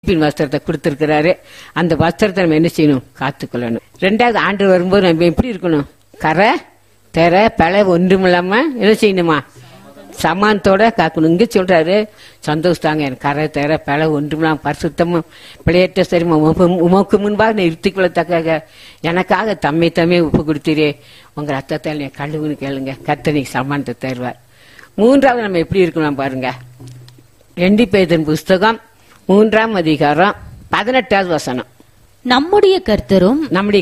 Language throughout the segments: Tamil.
வஸ்திரத்தை கொடுத்திருக்கிறாரு. அந்த வஸ்திரத்தை நம்ம என்ன செய்யணும்? காத்துக்கொள்ளணும். ரெண்டாவது ஆண்டு வரும்போது நம்ம எப்படி இருக்கணும்? கரை தெர பல ஒன்றுமில்லாம என்ன செய்யணுமா? சமானத்தோட காக்கணும். இங்க சொல்றாரு, சந்தோஷத்தாங்க எனக்கு கரை தெர பல ஒன்றுமில்லாம பரிசுத்தமும் பிழையற்ற சரிமா உமக்கு முன்பாக நிறுத்திக்கொள்ளத்தக்க எனக்காக தம்மை ஒப்பு கொடுத்தீரே, உங்க ரத்தத்தால் என் கழுவுன்னு கேளுங்க, கர்த்தர் சமானத்தை தருவார். மூன்றாவது நம்ம எப்படி இருக்கணும் பாருங்க. 2 பேதுரு புஸ்தகம் 3ஆம் அதிகாரம் 18வது வசனம். நம்முடைய கர்த்தரும்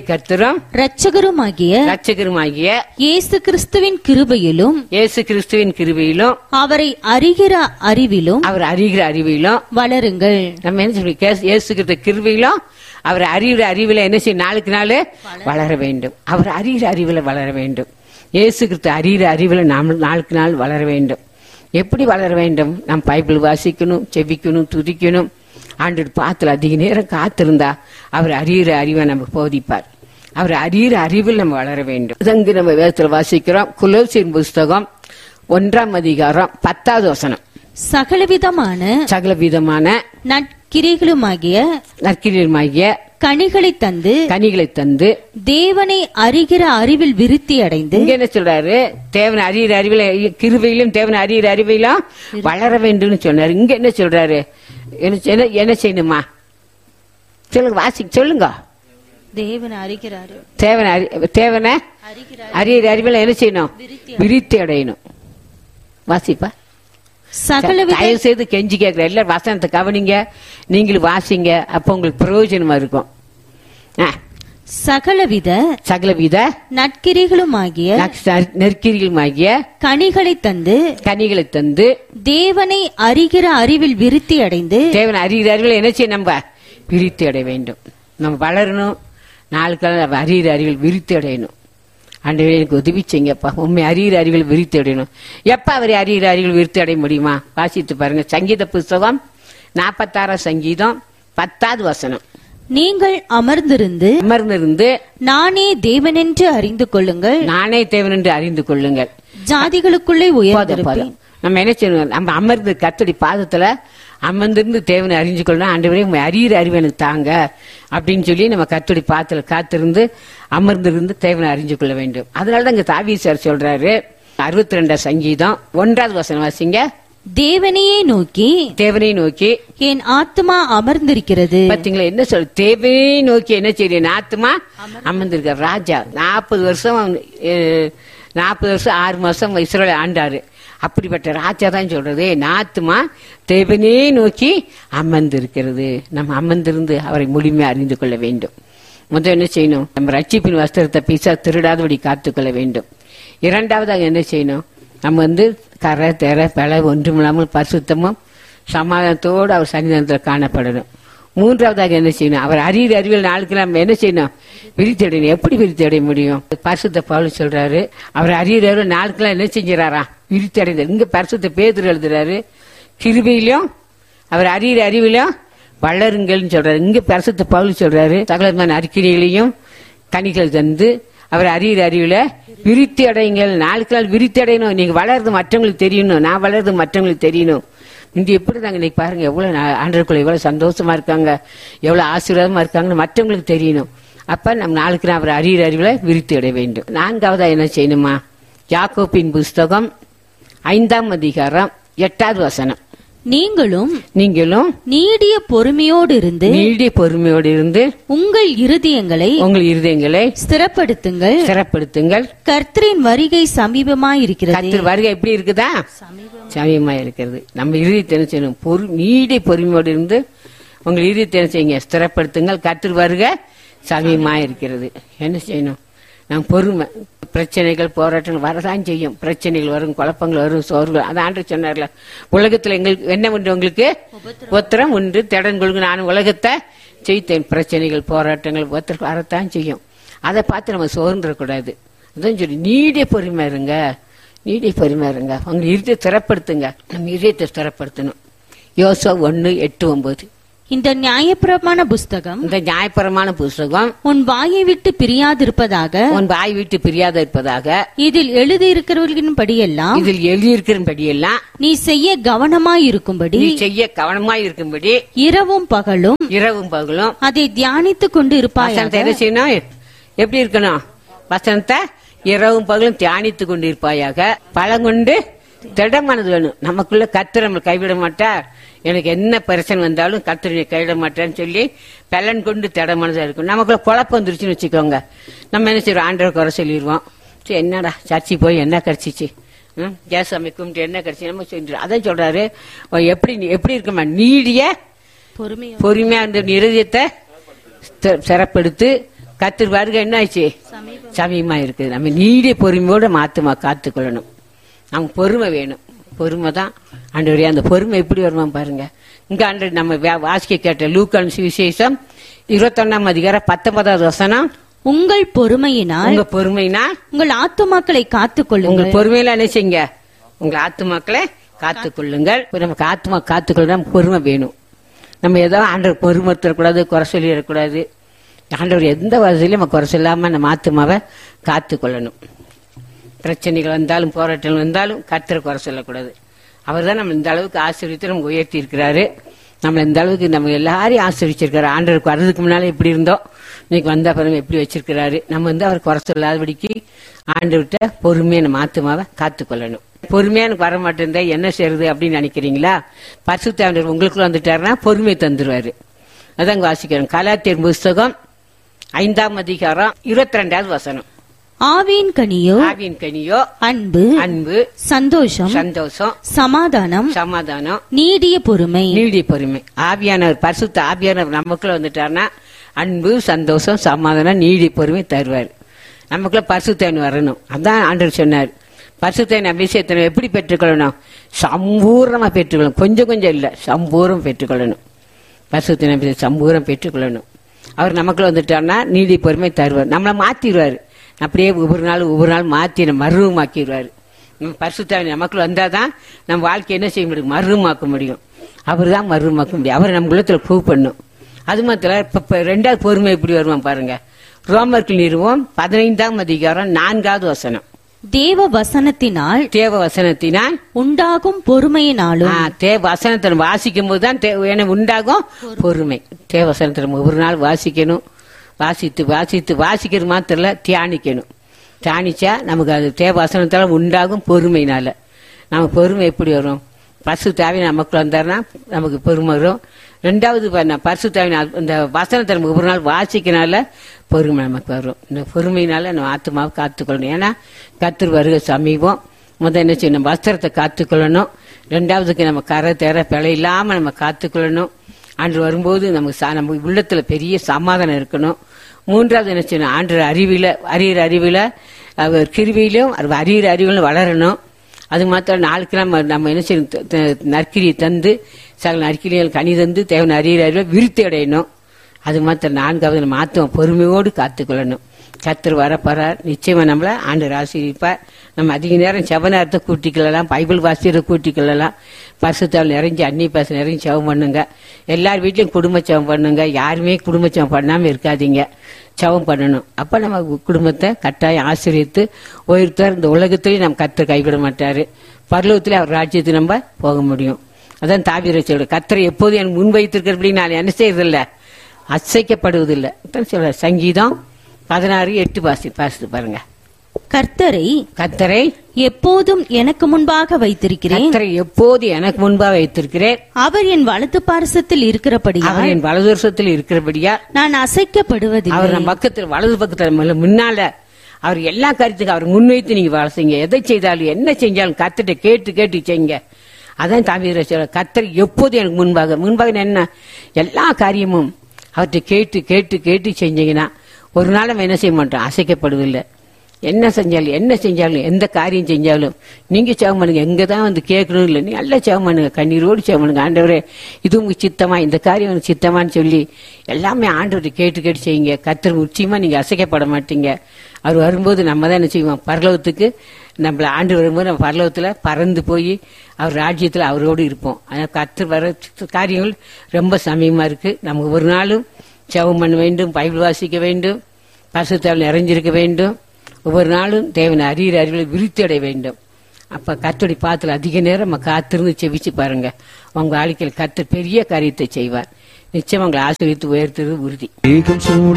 இரட்சகருமாகிய இயேசு கிறிஸ்துவின் கிருபையிலும் அவரை அறிகிற அறிவிலும் வளருங்கள். நம்ம என்ன சொல்லி இயேசு கிறிஸ்து கிருபையிலும் அவர் அறிகிற அறிவில என்ன செய்ய? நாளுக்கு நாள் வளர வேண்டும். அவர் அறிகிற அறிவில வளர வேண்டும். இயேசு கிறிஸ்து அறிகிற அறிவில நாளுக்கு நாள் வளர வேண்டும். எப்படி வளர வேண்டும்? நாம் பைபிள் வாசிக்கணும், செபிக்கணும், துதிக்கணும். ஆண்டு பாத்துல அதிக நேரம் காத்திருந்தா அவர் அறிகிற அறிவை நமக்கு போதிப்பார். அவர் அறிகிற அறிவில் நம்ம வளர வேண்டும். இதங்கு நம்ம வேதத்தில் வாசிக்கிறோம். கொலோசியர் புஸ்தகம் 1ஆம் அதிகாரம் 10வது வசனம். சகலவிதமான நற்கிரிகளுமாகிய கனிகளை தந்து தேவனை அறிகிற அறிவில் விருத்தி அடைந்து. இங்க என்ன சொல்றாரு? தேவனை அறிகிற அறிவில கிருபையிலும் தேவனை அறிகிற அறிவிலும் வளர வேண்டும் சொன்னாரு. இங்க என்ன சொல்றாரு? என்ன செய்யணுமா? சொல்லுங்க, சொல்லுங்க. தேவனை அறிகிறாரு. தேவனை அறிகிற அறிவில என்ன செய்யணும்? விருத்தி அடையணும். வாசிப்பா தயவு செய்து கெஞ்சி கேட்கிற எல்லாரும் வசனத்தை கவனிங்க, நீங்களும் வாசிங்க. அப்ப உங்களுக்கு பிரயோஜனமா இருக்கும். சகலவித நற்கிரிகளுமாகிய கனிகளை தந்து தேவனை அறிகிற அறிவில் விருத்தி அடைந்து. தேவனை அறிகிற அறிவில் என்ன செய்ய? நம்ம விருத்தி அடைய வேண்டும். நம்ம வளரணும். நாளுக்கு அறிகிற அறிவில் விருத்தி அடையணும். ஆண்டவரே எனக்கு உதவி செய்யுங்கப்பா, உண்மை அறிகிற அறிவில் விருத்தி அடையணும். எப்ப அவரை அறிகிற அறிவில் விருத்தி அடைய முடியுமா? வாசித்து பாருங்க. சங்கீத புஸ்தகம் 46ஆம் சங்கீதம் 10வது வசனம். நீங்கள் அமர்ந்திருந்து நானே தேவனென்று அறிந்து கொள்ளுங்கள். ஜாதிகளுக்குள்ளே உயர்ந்திருப்பேன். நம்ம என்ன செய்யணும்? நம்ம அமர்ந்து கர்த்தருடைய பாதத்துல அமர்ந்திருந்து தேவனை அறிஞ்சு கொள்ளணும். ஆண்டவரே உண்மை அறிகிற அறிவு எனக்கு தாங்க அப்படின்னு சொல்லி நம்ம கர்த்தருடைய பாதத்துல காத்திருந்து அமர்ந்திருந்து தேவனை அறிஞ்சு கொள்ள வேண்டும். அதனாலதான் இங்க தாவீது சார் சொல்றாரு, 62ஆம் சங்கீதம் 1வது வசனம் வாசிங்க. தேவனையே நோக்கி என் ஆத்மா அமர்ந்திருக்கிறது. பாத்தீங்களா என்ன சொல்ற? தேவனையே நோக்கி என்ன செய்ய? ஆத்மா அமர்ந்திருக்க. ராஜா 40 வருஷம் 6 மாசம் இஸ்ரவேலை ஆண்டாரு. அப்படிப்பட்ட ராஜா தான் சொல்றது, என் ஆத்மா தேவனே நோக்கி அமர்ந்திருக்கிறது. நம்ம அமர்ந்திருந்து அவரை முழுமையா அறிந்து கொள்ள வேண்டும். முதல் என்ன செய்யணும்? நம்ம ரட்சிப்பின் வஸ்திரத்தை பிசா திருடாதபடி காத்துக்கொள்ள வேண்டும். இரண்டாவதாக என்ன செய்யணும்? நம்ம கரை தெர பல ஒன்றுமில்லாமல் பரிசுத்தமும் சமாதானத்தோடு அவர் சன்னிதானத்தில் காணப்படணும். மூன்றாவதாக என்ன செய்யணும்? அவர் அறிகிற அறிவியல் நாளுக்கு நம்ம என்ன செய்யணும்? விருத்தி அடையணும். எப்படி விருத்தி அடைய முடியும்? பரிசுத்த பவுல் சொல்றாரு, அவர் அறிகிற அறிவியல் நாளுக்கெல்லாம் என்ன செஞ்சாரா? விருத்தி அடைந்தார். இங்க பரிசுத்த பேதுரு எழுதுறாரு, கிருபையிலும் அவர் அறிகிற அறிவிலும் வளருங்கள்னு சொல்றாரு. இங்க பரிசுத்த பவுல் சொல்றாரு, சகலமான அறிக்கைகளையும் கனிகள் தந்து அவர் அறிகிற அறிவுல விருத்தி அடையுங்கள். நாளுக்கு நாள் விருத்தி அடையணும். நீங்க வளர்றது மற்றவங்களுக்கு தெரியணும், நான் வளர்றது மற்றவங்களுக்கு தெரியணும். இங்க எப்படி தாங்க இன்னைக்கு பாருங்க, எவ்வளவு ஆண்டவருக்குள்ள எவ்வளவு சந்தோஷமா இருக்காங்க, எவ்வளவு ஆசீர்வாதமா இருக்காங்கன்னு மற்றவங்களுக்கு தெரியணும். அப்ப நம்ம நாளுக்கு நாள் அவர் அறிகிற அறிவுல விருத்தி அடைய வேண்டும். 4வதா என்ன செய்யணுமா? யாக்கோபின் புஸ்தகம் 5ஆம் அதிகாரம் 8வது வசனம். நீங்களும் நீடிய பொறுமையோடு இருந்து உங்கள் இருதயங்களை ஸ்திரப்படுத்துங்கள். கர்த்தரின் வருகை சமீபமாயிருக்கிறது. கர்த்தர் வருகை எப்படி இருக்குதா? சமீபமா இருக்கிறது. நம்ம இருதயத்தை என்ன செய்யணும்? நீடிய பொறுமையோடு இருந்து உங்கள் இருதயத்தை என்ன செய்யுங்க? ஸ்திரப்படுத்துங்கள். கர்த்தர் வருகை சமீபமா இருக்கிறது. என்ன செய்யணும்? நம்ம பொறுமை. பிரச்சனைகள் போராட்டங்கள் வரதான் செய்யும். பிரச்சனைகள் வரும், குழப்பங்கள் வரும், சோர்வுகள். அது ஆண்டவர் சொன்னார்ல, உலகத்துல எங்களுக்கு என்ன உண்டு? உங்களுக்கு உத்தரம் உண்டு, திடன் கொள்ளுங்க, நான் உலகத்தை ஜெயித்தேன். பிரச்சனைகள் போராட்டங்கள் வரத்தான் செய்யும். அதை பார்த்து நம்ம சோர்ந்துடக்கூடாது. அதான் சொல்லி நீடிய பொறுமை இருங்க. உங்க இதயத்தை திறப்படுத்துங்க. நம்ம இதயத்தை திறப்படுத்தணும். யோசுவா 1:8-9. இந்த நியாயப்பிரமாண புஸ்தகம் உன் வாயை விட்டு பிரியாதிருப்பதாக இதில் எழுதியிருக்கிறவர்களின்படியெல்லாம் நீ செய்ய கவனமாயிருக்கும்படி இரவும் பகலும் அதை தியானித்துக் கொண்டு இருப்பாயாக. என்ன செய்யணும்? எப்படி இருக்கணும்? வசனத்தை இரவும் பகலும் தியானித்துக் கொண்டு இருப்பாயாக. பழங்கொண்டு திடமானது வேணும். நமக்குள்ள கர்த்தர் நம்ம கைவிட மாட்டார். எனக்கு என்ன பிரச்சனை வந்தாலும் கர்த்தர் கைவிட மாட்டேன்னு சொல்லி பலன் கொண்டு திடமானதா இருக்கும். நமக்குள்ள குழப்பம் வந்துருச்சுன்னு வச்சுக்கோங்க, நம்ம என்ன செய்வோம்? ஆண்டவர் குறை சொல்லிடுவோம். சரி, என்னடா சர்ச்சை போய் என்ன கிடைச்சிச்சு, ஜேசாமி கும்பிட்டு என்ன கிடைச்சி நம்ம சொல்லிடுறோம். அதான் சொல்றாரு, எப்படி இருக்குமா, நீடிய பொறுமையா அந்த இருதயத்தை சிறப்படுத்து. கர்த்தர் வருகை என்ன ஆயிடுச்சு? சமயமா இருக்குது. நம்ம நீடிய பொறுமையோட மாத்துமா காத்துக்கொள்ளணும். நமக்கு பொறுமை வேணும். பொறுமை தான் ஆண்டவரே. அந்த பொறுமை எப்படி வருமா பாருங்க. இங்க ஆண்டவர் நம்ம வாசிக்க கேட்ட லூக்கான் சுவிசேஷம் 21 வசனம், உங்கள் பொறுமையினால் உங்கள் ஆத்துமாக்களை காத்துக்கொள்ளுங்கள். உங்கள் பொறுமையில என்ன செய்யுங்க? உங்கள் ஆத்துமாக்களை காத்துக்கொள்ளுங்கள். நமக்கு ஆத்துமா காத்துக்கொள்ள பொறுமை வேணும். நம்ம ஏதோ ஆண்டவர் பொறுமை தரக்கூடாது, குறை சொல்லிடக்கூடாது. ஆண்டவர் எந்த வசதியிலும் நம்ம குறை சொல்லாம நம்ம ஆத்துமாவை காத்துக்கொள்ளணும். பிரச்சனைகள் வந்தாலும் போராட்டங்கள் வந்தாலும் கர்த்தரை குறை சொல்லக்கூடாது. அவர் தான் நம்ம இந்த அளவுக்கு ஆசீர்வதித்து நமக்கு உயர்த்தி இருக்கிறாரு. நம்ம இந்த அளவுக்கு நம்ம எல்லாரையும் ஆசீர்வதிச்சிருக்காரு. ஆண்டவருக்கு வர்றதுக்கு முன்னால எப்படி இருந்தோம், இன்னைக்கு வந்த பிறகு எப்படி வச்சிருக்கிறாரு. நம்ம அவர் குறை சொல்லாதபடிக்கு ஆண்டவர்கிட்ட பொறுமையை நம்ம ஆத்துமாவை காத்துக்கொள்ளணும். பொறுமையா எனக்கு வர மாட்டேன் என்ன செய்யறது அப்படின்னு நினைக்கிறீங்களா? பரிசுத்த ஆண்டவர் உங்களுக்குள்ள வந்துட்டாருன்னா பொறுமை தந்துருவாரு. அதாங்க வாசிக்கிறோம். கலாத்தியர் புஸ்தகம் 5 அதிகாரம் 22 வசனம். ஆவியின் கனியோ அன்பு, சந்தோஷம், சமாதானம், நீடிய பொறுமை. ஆவியானவர், பரிசுத்த ஆவியானவர் நமக்குள்ள வந்துட்டார்னா அன்பு, சந்தோஷம், சமாதானம், நீடிய பொறுமை தருவார். நமக்குள்ள பரிசுத்தன் வரணும். அதான் ஆண்டவர் சொன்னார். பரிசுத்தன் அபிஷேகத்தை எப்படி பெற்றுக்கொள்ளணும்? சம்பூர்ணமா பெற்றுக்கொள்ளணும். கொஞ்சம் கொஞ்சம் இல்ல, சம்பூர்ணம் பெற்றுக்கொள்ளணும். பரிசுத்தன் அபிஷேகம் சம்பூர்ணம் பெற்றுக்கொள்ளணும். அவர் நமக்குள்ள வந்துட்டார்னா நீடிய பொறுமை தருவார். நம்மளை மாத்திடுவாரு. அப்படியே ஒவ்வொரு நாள் மாற்றி நம்ம மருவமாக்கிடுவாரு. பரிசுத்தாவி நமக்குள்ள வந்தாதான் நம்ம வாழ்க்கை என்ன செய்ய முடியும்? மருவமாக்க முடியும். அவர் தான் மருவமாக்க முடியும். அவர் நம்ம உள்ளத்துல ப்ரூவ் பண்ணும். அது மாத்திரம் இப்ப 2வது பொறுமை எப்படி வருவான் பாருங்க. ரோமர்கள் நிறுவம் 15 அதிகாரம் 4 வசனம். தேவ வசனத்தினால் உண்டாகும் பொறுமையினாலும். தேவ வசனத்தை வாசிக்கும் போதுதான் உண்டாகும் பொறுமை. தேவ வசனத்தை ஒவ்வொரு நாள் வாசிக்கணும். வாசிக்கிறது மாத்திரம் இல்ல, தியானிக்கணும். தியானிச்சா நமக்கு அது தேவவசனத்தால உண்டாகும் பொறுமையினால. நம்ம பொறுமை எப்படி வரும்? பரிசுத்தாவி நமக்குள்ள வந்தாருன்னா நமக்கு பொறுமை வரும். 2வது பரிசுத்தாவி அந்த வசனத்தை நம்ம ஒவ்வொரு நாள் வாசிக்கனால பொறுமை நமக்கு வரும். இந்த பொறுமையினால நம்ம ஆத்துமாவை காத்துக்கொள்ளணும். ஏன்னா கர்த்தர் வருகை சமீபம். முதல் என்ன செய்யணும்? வஸ்திரத்தை காத்துக்கொள்ளணும். 2வதுக்கு நம்ம கரை தேர பிழை இல்லாம நம்ம காத்துக்கொள்ளணும். ஆண்டு வரும்போது நம்ம உள்ளத்துல பெரிய சமாதானம் இருக்கணும். 3வது என்ன செய்யணும்? ஆண்டு அறிகிற அறிவில அவர் கிருவியிலும் அறிகிற அறிவிலும் வளரணும். அது மாத்திரம் நாளுக்கு நம்ம என்ன செய்யணும்? நற்கிரியை தந்து சகல நற்கிரிகள் கனி தந்து தேவன் அறிகிற அறிவில விருத்தி அடையணும். அது மாத்திரம் 4வது நம்ம ஆத்தும பொறுமையோடு காத்துக்கொள்ளணும். கர்த்தர் வரப்போறார். நிச்சயமா நம்மள ஆண்டவர் ஆசீர்வதிப்பார். நம்ம அதிக நேரம் செப நேரத்தை கூட்டிக்கொள்ளலாம், பைபிள் வாசியரை கூட்டிக்கொள்ளலாம். பரிசுத்தால் நிறைஞ்சு அந்நிய பாச நிறைஞ்சு செபம் பண்ணுங்க. எல்லார் வீட்லயும் குடும்ப செபம் பண்ணுங்க. யாருமே குடும்ப செபம் பண்ணாம இருக்காதீங்க, செபம் பண்ணணும். அப்ப நம்ம குடும்பத்தை கட்டாயம் ஆசீர்வதித்து உயர்த்தார். இந்த உலகத்திலேயே நம்ம கர்த்தர் கைவிட மாட்டாரு. பரலோகத்திலே அவர் ராஜ்யத்துக்கு நம்ம போக முடியும். அதான் தாவீது சொல்ற, கர்த்தரை எப்போதும் எனக்கு முன்வைத்திருக்கிறபடி நான் என்ன செய்யறதில்ல, அசைக்கப்படுவதில்லை. சொல்ற சங்கீதம் 16:8 வாசித்து பாருங்க. கர்த்தரை எப்போதும் எனக்கு முன்பாக வைத்திருக்கிறேன். எப்போது எனக்கு முன்பாக வைத்திருக்கிறேன். அவர் என் வலது பாரசத்தில் இருக்கிறபடியா நான் அசைக்கப்படுவதில்லை. அவர் நம்ம பக்கத்தில் வலது பக்கத்தில் முன்னால அவர் எல்லா காரியத்துக்கும் அவர் முன்வைத்து நீங்க வாசிங்க. எதை செய்தாலும் என்ன செஞ்சாலும் கர்த்தரை கேட்டு கேட்டு செய்யுங்க. அதான் தாவீது சொல்ற, கர்த்தர் எப்போது எனக்கு முன்பாக என்ன எல்லா காரியமும் அவர்கிட்ட கேட்டு கேட்டு கேட்டு செஞ்சீங்கன்னா ஒரு நாள் நம்ம என்ன செய்ய மாட்டோம், அசைக்கப்படுவதில்லை. என்ன செஞ்சாலும் எந்த காரியம் செஞ்சாலும் நீங்க ஜெபம் பண்ணுங்க. எங்கதான் வந்து கேட்கணும் இல்லை, நீ நல்லா ஜெபம் பண்ணுங்க, கண்ணீரோடு ஜெபம் பண்ணுங்க. ஆண்டவரே இது உங்க சித்தமா, இந்த காரியம் உங்க சித்தமான்னு சொல்லி எல்லாமே ஆண்டவரை கேட்டு செய்யுங்க. கர்த்தர் நிச்சயமா நீங்க அசைக்கப்பட மாட்டீங்க. அவர் வரும்போது நம்ம தான் என்ன செய்வோம், பரலோகத்துக்கு நம்மள ஆண்டு வரும்போது நம்ம பரலோகத்துல பறந்து போய் அவர் ராஜ்யத்துல அவரோடு இருப்போம். ஆனால் கர்த்தர் வர காரியங்கள் ரொம்ப சமயமா இருக்கு. நமக்கு ஒரு நாளும் ஜெபம் பண்ண வேண்டும், பைபிள் வாசிக்க வேண்டும், பரிசுத்தால் நிறைஞ்சிருக்க வேண்டும். ஒவ்வொரு நாளும் தேவனை அறிவியலை விருத்தி அடைய வேண்டும். அப்ப கர்த்தருடைய பாத்துல அதிக நேரம் நம்ம காத்திருந்து செவிச்சு பாருங்க. உங்க வாழ்க்கையில் கர்த்தர் பெரிய காரியத்தை செய்வார். நிச்சயம் உங்களை ஆசீர்வதித்து உயர்த்துறது உறுதி.